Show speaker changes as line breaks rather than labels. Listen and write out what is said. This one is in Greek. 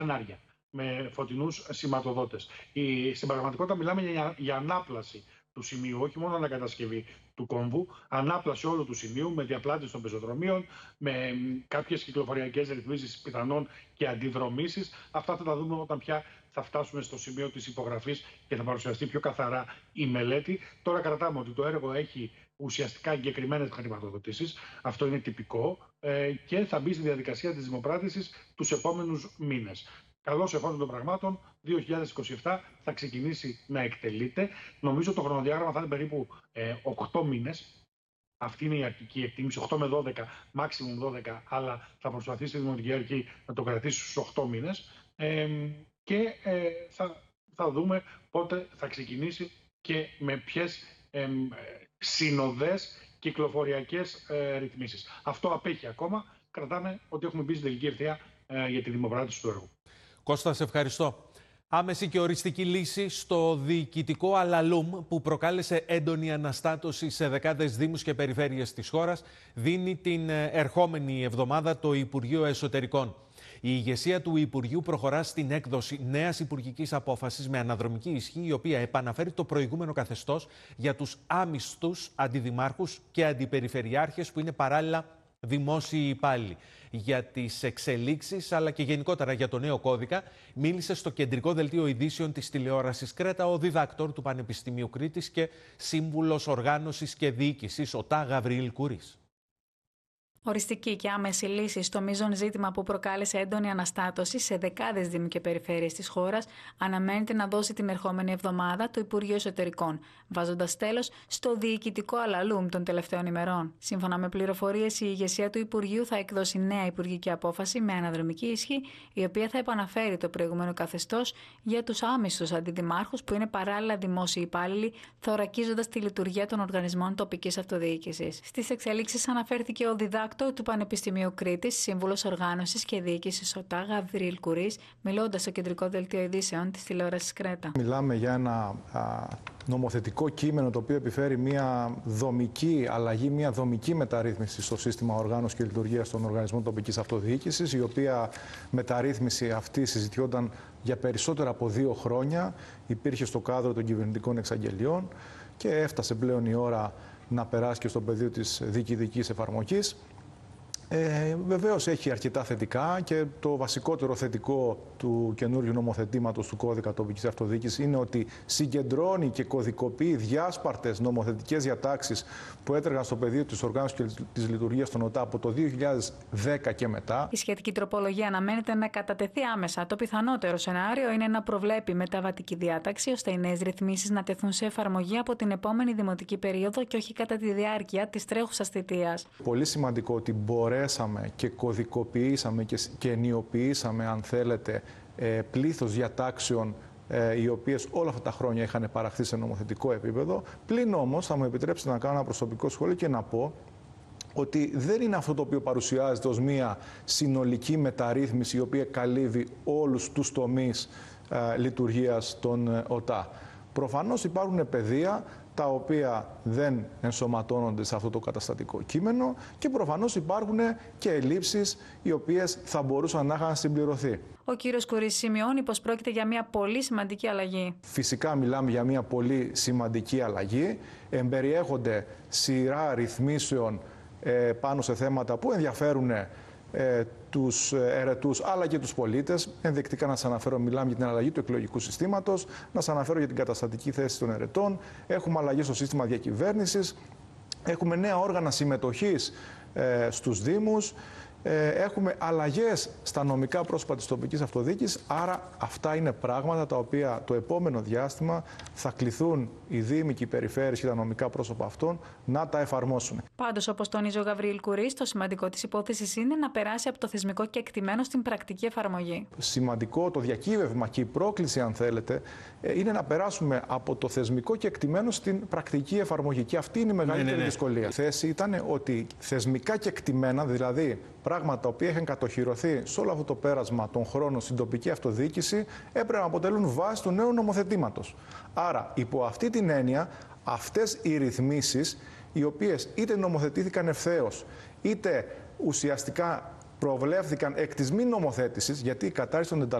φανάρια με φωτεινούς σηματοδότες. Στην πραγματικότητα μιλάμε για ανάπλαση του σημείου, όχι μόνο ανακατασκευή του κόμβου, ανάπλαση όλου του σημείου με διαπλάτηση των πεζοδρομίων, με κάποιες κυκλοφοριακές ρυθμίσεις πιθανόν και αντιδρομήσεις. Αυτά θα τα δούμε όταν πια θα φτάσουμε στο σημείο της υπογραφής και θα παρουσιαστεί πιο καθαρά η μελέτη. Τώρα κρατάμε ότι το έργο έχει ουσιαστικά εγκεκριμένες χρηματοδοτήσεις. Αυτό είναι τυπικό και θα μπει στη διαδικασία της δημοπράτησης τους επόμενους μήνες. Καλώς εφόσον των πραγμάτων, 2027 θα ξεκινήσει να εκτελείται. Νομίζω το χρονοδιάγραμμα θα είναι περίπου 8 μήνες. Αυτή είναι η αρχική εκτίμηση, 8 με 12, maximum 12, αλλά θα προσπαθήσει η Δημοτική Αρχή να το κρατήσει στους 8 μήνες. Θα δούμε πότε θα ξεκινήσει και με ποιες συνοδές κυκλοφοριακές ρυθμίσεις. Αυτό απέχει ακόμα. Κρατάμε ότι έχουμε μπει στην τελική ευθεία για τη δημοπράτηση του έργου.
Κώστα, σε ευχαριστώ. Άμεση και οριστική λύση στο διοικητικό αλαλούμ που προκάλεσε έντονη αναστάτωση σε δεκάδες δήμους και περιφέρειες της χώρας δίνει την ερχόμενη εβδομάδα το Υπουργείο Εσωτερικών. Η ηγεσία του Υπουργείου προχωρά στην έκδοση νέας υπουργικής απόφασης με αναδρομική ισχύ, η οποία επαναφέρει το προηγούμενο καθεστώς για τους άμιστους αντιδημάρχους και αντιπεριφερειάρχες που είναι παράλληλα δημόσιοι υπάλληλοι. Για τις εξελίξεις αλλά και γενικότερα για το νέο κώδικα μίλησε στο κεντρικό δελτίο ειδήσεων της τηλεόρασης Κρέτα ο διδάκτορ του Πανεπιστημίου Κρήτης και σύμβουλος οργάνωσης και διοίκησης ΟΤΑ Γαβριήλ Κουρής.
Οριστική και άμεση λύση στο μείζον ζήτημα που προκάλεσε έντονη αναστάτωση σε δεκάδες δήμοι και περιφέρειες της χώρας αναμένεται να δώσει την ερχόμενη εβδομάδα το Υπουργείο Εσωτερικών, βάζοντας τέλος στο διοικητικό αλαλούμ των τελευταίων ημερών. Σύμφωνα με πληροφορίες, η ηγεσία του Υπουργείου θα εκδώσει νέα υπουργική απόφαση με αναδρομική ισχύ, η οποία θα επαναφέρει το προηγούμενο καθεστώς για τους άμιστους αντιδημάρχους που είναι παράλληλα δημόσιοι υπάλληλοι, θωρακίζοντας τη λειτουργία των οργανισμών τοπικής αυτοδιοίκησης. Στις εξελίξεις αναφέρθηκε ο διδάκτορ του Πανεπιστημίου Κρήτης, σύμβουλος οργάνωσης και διοίκησης ΟΤΑ Γαβριήλ Κουρής, μιλώντας στο κεντρικό δελτίο ειδήσεων της τηλεόρασης Κρέτα.
Μιλάμε για ένα νομοθετικό κείμενο το οποίο επιφέρει μια δομική αλλαγή, μια δομική μεταρρύθμιση στο σύστημα οργάνωσης και λειτουργίας των οργανισμών τοπικής αυτοδιοίκησης, η οποία μεταρρύθμιση αυτή συζητιόταν για περισσότερα από 2 χρόνια, υπήρχε στο κάδρο των κυβερνητικών εξαγγελιών και έφτασε πλέον η ώρα να περάσει και στο πεδίο της διοικητικής εφαρμογής. Βεβαίως έχει αρκετά θετικά και το βασικότερο θετικό του καινούριου νομοθετήματος του κώδικα τοπικής αυτοδιοίκησης είναι ότι συγκεντρώνει και κωδικοποιεί διάσπαρτες νομοθετικές διατάξεις που έτρεγαν στο πεδίο της οργάνωσης και της λειτουργίας των ΟΤΑ από το 2010 και μετά.
Η σχετική τροπολογία αναμένεται να κατατεθεί άμεσα. Το πιθανότερο σενάριο είναι να προβλέπει μεταβατική διάταξη ώστε οι νέες ρυθμίσεις να τεθούν σε εφαρμογή από την επόμενη δημοτική περίοδο και όχι κατά τη διάρκεια της τρέχουσας θητείας.
Πολύ σημαντικό ότι μπορέσαμε και κωδικοποιήσαμε και ενιοποιήσαμε, αν θέλετε, πλήθος διατάξεων οι οποίες όλα αυτά τα χρόνια είχαν παραχθεί σε νομοθετικό επίπεδο. Πλην όμως, θα μου επιτρέψετε να κάνω ένα προσωπικό σχόλιο και να πω ότι δεν είναι αυτό το οποίο παρουσιάζεται ως μια συνολική μεταρρύθμιση η οποία καλύβει όλους τους τομείς λειτουργίας των ΟΤΑ. Προφανώς υπάρχουν πεδία τα οποία δεν ενσωματώνονται σε αυτό το καταστατικό κείμενο και προφανώς υπάρχουν και ελλείψεις οι οποίες θα μπορούσαν να είχαν συμπληρωθεί.
Ο κύριος Κουρής σημειώνει πως πρόκειται για μια πολύ σημαντική αλλαγή.
Φυσικά μιλάμε για μια πολύ σημαντική αλλαγή. Εμπεριέχονται σειρά ρυθμίσεων πάνω σε θέματα που ενδιαφέρουν τους ερετούς αλλά και τους πολίτες. Ενδεικτικά να σας αναφέρω, μιλάμε για την αλλαγή του εκλογικού συστήματος, να σας αναφέρω για την καταστατική θέση των ερετών, έχουμε αλλαγή στο σύστημα διακυβέρνησης, έχουμε νέα όργανα συμμετοχής στους Δήμους, έχουμε αλλαγές στα νομικά πρόσωπα της τοπικής αυτοδιοίκησης, άρα αυτά είναι πράγματα τα οποία το επόμενο διάστημα θα κληθούν οι Δήμοι και οι περιφέρειες και τα νομικά πρόσωπα αυτών να τα εφαρμόσουν.
Πάντως, όπως τονίζει ο Γαβριήλ Κουρής, το σημαντικό της υπόθεσης είναι να περάσει από το θεσμικό κεκτημένο στην πρακτική εφαρμογή.
Σημαντικό το διακύβευμα και η πρόκληση, αν θέλετε, είναι να περάσουμε από το θεσμικό κεκτημένο στην πρακτική εφαρμογή. Και αυτή είναι η μεγαλύτερη δυσκολία. Η θέση ήταν ότι θεσμικά κεκτημένα, δηλαδή πράγματα τα οποία είχαν κατοχυρωθεί σε όλο αυτό το πέρασμα των χρόνων στην τοπική αυτοδιοίκηση, έπρεπε να αποτελούν βάση του νέου νομοθετήματος. Άρα, υπό αυτή την έννοια, αυτές οι ρυθμίσεις, οι οποίες είτε νομοθετήθηκαν ευθέως, είτε ουσιαστικά προβλέφθηκαν εκ της μη νομοθέτησης, γιατί η κατάρριση των